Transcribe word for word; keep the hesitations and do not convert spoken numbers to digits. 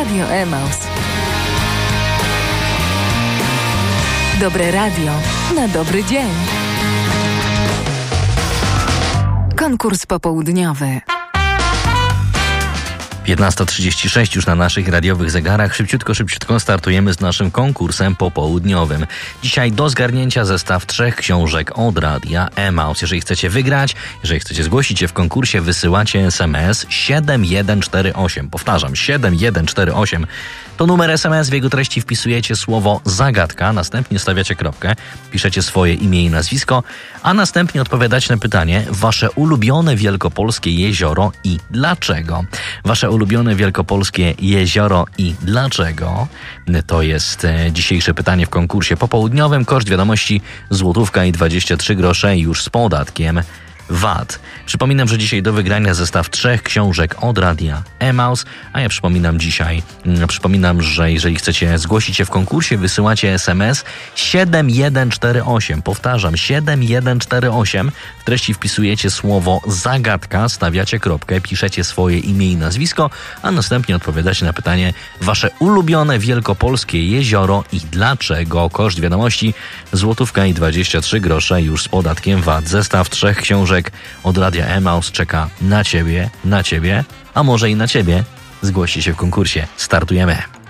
Radio Emaus. Dobre radio na dobry dzień. Konkurs popołudniowy. piętnasta trzydzieści sześć już na naszych radiowych zegarach. Szybciutko, szybciutko startujemy z naszym konkursem popołudniowym. Dzisiaj do zgarnięcia zestaw trzech książek od Radia Emaus. Jeżeli chcecie wygrać, jeżeli chcecie zgłosić się w konkursie, wysyłacie es em es siedem jeden cztery osiem. Powtarzam, siedem jeden cztery osiem. To numer es em es, w jego treści wpisujecie słowo zagadka, następnie stawiacie kropkę, piszecie swoje imię i nazwisko, a następnie odpowiadacie na pytanie: wasze ulubione wielkopolskie jezioro i dlaczego? Wasze ulubione wielkopolskie jezioro i dlaczego? To jest e, dzisiejsze pytanie w konkursie popołudniowym. Koszt wiadomości złotówka i dwadzieścia trzy grosze już z podatkiem V A T. Przypominam, że dzisiaj do wygrania zestaw trzech książek od Radia Emaus, a ja przypominam dzisiaj, mm, przypominam, że jeżeli chcecie zgłosić się w konkursie, wysyłacie es em es siedem jeden cztery osiem. Powtarzam, siedem jeden cztery osiem. W treści wpisujecie słowo zagadka, stawiacie kropkę, piszecie swoje imię i nazwisko, a następnie odpowiadacie na pytanie: wasze ulubione wielkopolskie jezioro i dlaczego? Koszt wiadomości złotówka i dwadzieścia trzy grosze już z podatkiem V A T. Zestaw trzech książek od Radia Emaus czeka na ciebie, na ciebie, a może i na ciebie. Zgłoście się w konkursie. Startujemy.